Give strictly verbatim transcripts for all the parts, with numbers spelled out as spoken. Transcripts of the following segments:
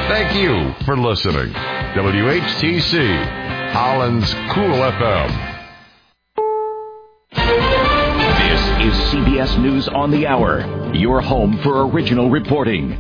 Thank you for listening. W H T C, Holland's Cool F M. This is C B S News on the Hour, your home for original reporting.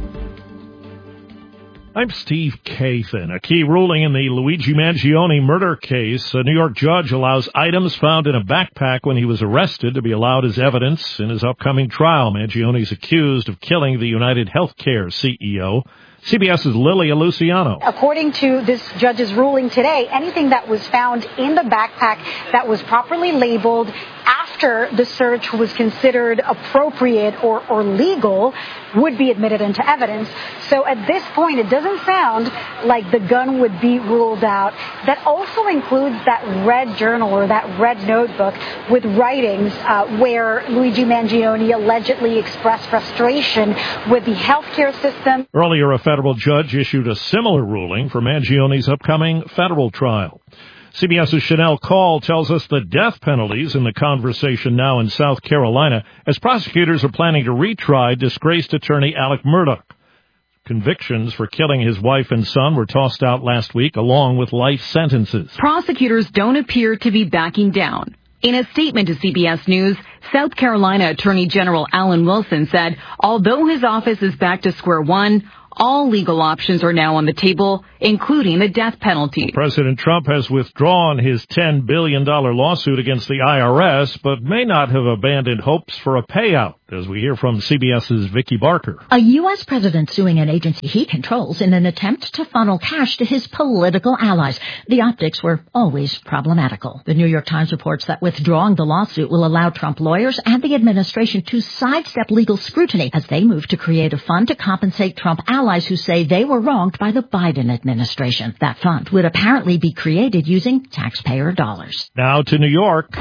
I'm Steve Kathan. A key ruling in the Luigi Mangione murder case. A New York judge allows items found in a backpack when he was arrested to be allowed as evidence in his upcoming trial. Mangione is accused of killing the United Healthcare C E O. CBS's Lilia Luciano. According to this judge's ruling today, anything that was found in the backpack that was properly labeled after the search was considered appropriate or, or legal would be admitted into evidence. So at this point, it doesn't sound like the gun would be ruled out. That also includes that red journal or that red notebook with writings uh, where Luigi Mangione allegedly expressed frustration with the healthcare system. Earlier, a federal judge issued a similar ruling for Mangione's upcoming federal trial. CBS's Chanel Call tells us the death penalties in the conversation now in South Carolina as prosecutors are planning to retry disgraced attorney Alec Murdaugh. Convictions for killing his wife and son were tossed out last week, along with life sentences. Prosecutors don't appear to be backing down. In a statement to C B S News, South Carolina Attorney General Alan Wilson said, although his office is back to square one, all legal options are now on the table, including the death penalty. President Trump has withdrawn his ten billion dollars lawsuit against the I R S, but may not have abandoned hopes for a payout, as we hear from CBS's Vicki Barker. A U S president suing an agency he controls in an attempt to funnel cash to his political allies. The optics were always problematical. The New York Times reports that withdrawing the lawsuit will allow Trump lawyers and the administration to sidestep legal scrutiny as they move to create a fund to compensate Trump allies who say they were wronged by the Biden administration. That fund would apparently be created using taxpayer dollars. Now to New York.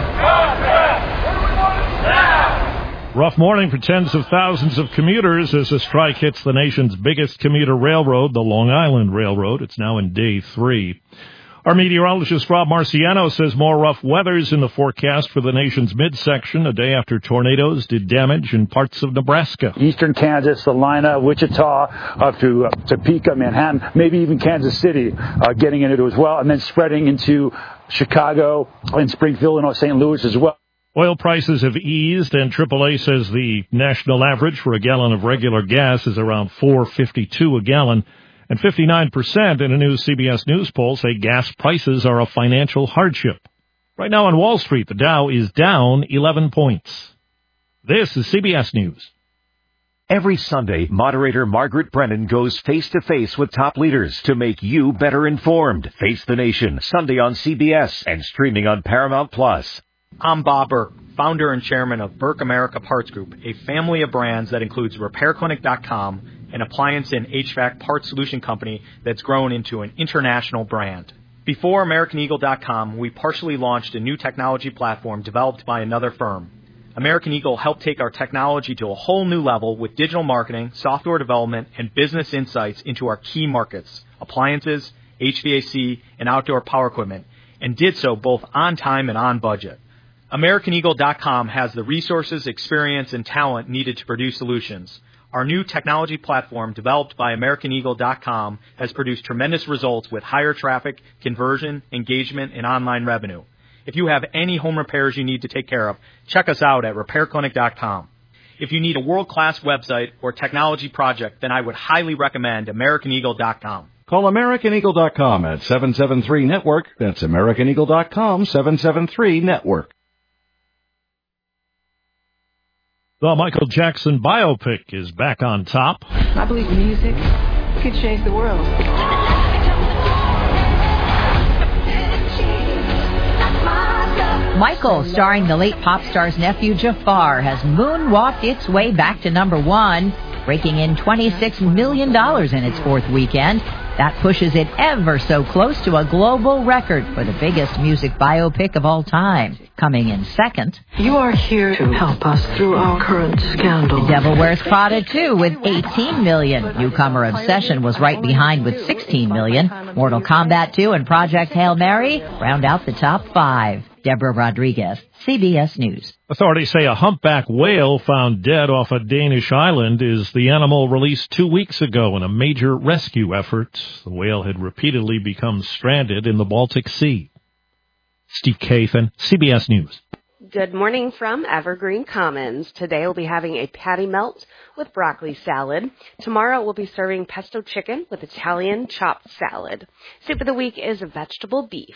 Rough morning for tens of thousands of commuters as the strike hits the nation's biggest commuter railroad, the Long Island Railroad. It's now in day three. Our meteorologist Rob Marciano says more rough weather's in the forecast for the nation's midsection a day after tornadoes did damage in parts of Nebraska. Eastern Kansas, Salina, Wichita, up to uh, Topeka, Manhattan, maybe even Kansas City uh, getting into it as well, and then spreading into Chicago and Springfield and Saint Louis as well. Oil prices have eased, and triple A says the national average for a gallon of regular gas is around four fifty-two a gallon. And fifty-nine percent in a new C B S News poll say gas prices are a financial hardship. Right now on Wall Street, the Dow is down eleven points. This is C B S News. Every Sunday, moderator Margaret Brennan goes face-to-face with top leaders to make you better informed. Face the Nation, Sunday on C B S and streaming on Paramount Plus. I'm Bob Burke, founder and chairman of Burke America Parts Group, a family of brands that includes repair clinic dot com, an appliance and H V A C parts solution company that's grown into an international brand. Before American Eagle dot com, we partially launched a new technology platform developed by another firm. American Eagle helped take our technology to a whole new level with digital marketing, software development, and business insights into our key markets, appliances, H V A C, and outdoor power equipment, and did so both on time and on budget. American Eagle dot com has the resources, experience, and talent needed to produce solutions. Our new technology platform, developed by American Eagle dot com, has produced tremendous results with higher traffic, conversion, engagement, and online revenue. If you have any home repairs you need to take care of, check us out at repair clinic dot com. If you need a world-class website or technology project, then I would highly recommend American Eagle dot com. Call American Eagle dot com at seven seven three network. That's American Eagle dot com, seven seven three network. The Michael Jackson biopic is back on top. I believe music could change the world. Michael, starring the late pop star's nephew Jafar, has moonwalked its way back to number one, raking in twenty-six million dollars in its fourth weekend. That pushes it ever so close to a global record for the biggest music biopic of all time. Coming in second, you are here to help us through our current scandal. The Devil Wears Prada two with eighteen million dollars. Newcomer Obsession was right behind with sixteen million dollars. Mortal Kombat two and Project Hail Mary round out the top five. Deborah Rodriguez, C B S News. Authorities say a humpback whale found dead off a Danish island is the animal released two weeks ago in a major rescue effort. The whale had repeatedly become stranded in the Baltic Sea. Steve Kathan, C B S News. Good morning from Evergreen Commons. Today we'll be having a patty melt with broccoli salad. Tomorrow we'll be serving pesto chicken with Italian chopped salad. Soup of the week is vegetable beef.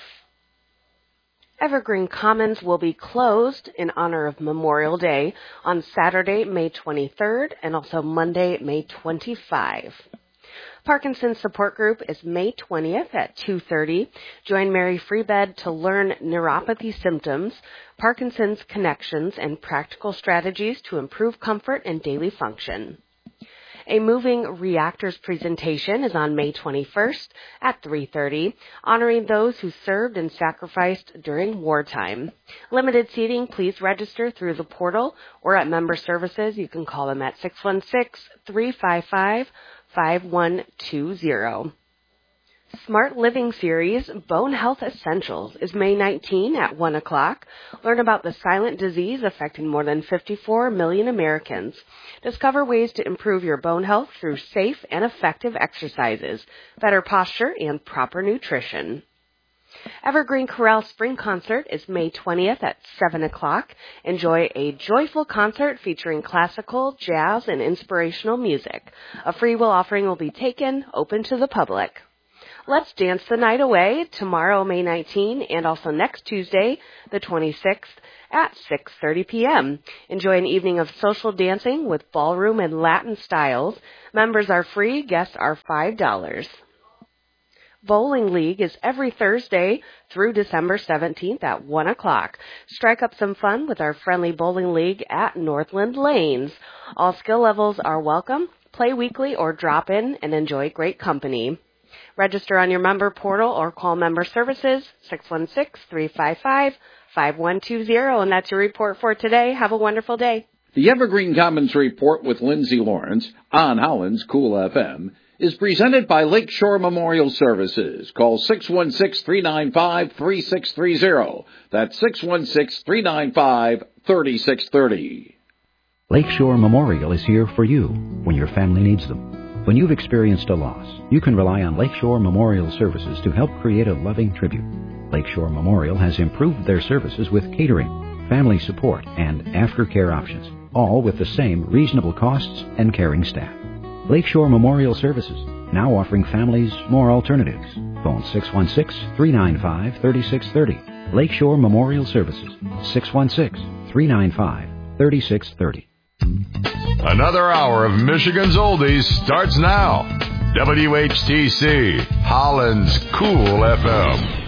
Evergreen Commons will be closed in honor of Memorial Day on Saturday, May twenty-third, and also Monday, May twenty-fifth. Parkinson's Support Group is May twentieth at two thirty. Join Mary Freebed to learn neuropathy symptoms, Parkinson's connections, and practical strategies to improve comfort and daily function. A moving reactors presentation is on May twenty-first at three thirty, honoring those who served and sacrificed during wartime. Limited seating, please register through the portal or at member services. You can call them at six one six, three five five, five one two zero. Smart Living Series Bone Health Essentials is May nineteenth at one o'clock. Learn about the silent disease affecting more than fifty-four million Americans. Discover ways to improve your bone health through safe and effective exercises, better posture, and proper nutrition. Evergreen Chorale Spring Concert is May twentieth at seven o'clock. Enjoy a joyful concert featuring classical, jazz, and inspirational music. A free will offering will be taken, open to the public. Let's dance the night away tomorrow, May nineteenth, and also next Tuesday, the twenty-sixth, at six thirty p.m. Enjoy an evening of social dancing with ballroom and Latin styles. Members are free, guests are five dollars. Bowling League is every Thursday through December seventeenth at one o'clock. Strike up some fun with our friendly Bowling League at Northland Lanes. All skill levels are welcome. Play weekly or drop in and enjoy great company. Register on your member portal or call member services, six one six, three five five, five one two zero. And that's your report for today. Have a wonderful day. The Evergreen Commons Report with Lindsay Lawrence on Holland's Cool F M is presented by Lakeshore Memorial Services. Call six one six, three nine five, three six three zero. That's six one six, three nine five, three six three zero. Lakeshore Memorial is here for you when your family needs them. When you've experienced a loss, you can rely on Lakeshore Memorial Services to help create a loving tribute. Lakeshore Memorial has improved their services with catering, family support, and aftercare options, all with the same reasonable costs and caring staff. Lakeshore Memorial Services, now offering families more alternatives. Phone six one six, three nine five, three six three zero. Lakeshore Memorial Services, six one six, three nine five, three six three zero. Another hour of Michigan's Oldies starts now. W H T C, Holland's Cool F M.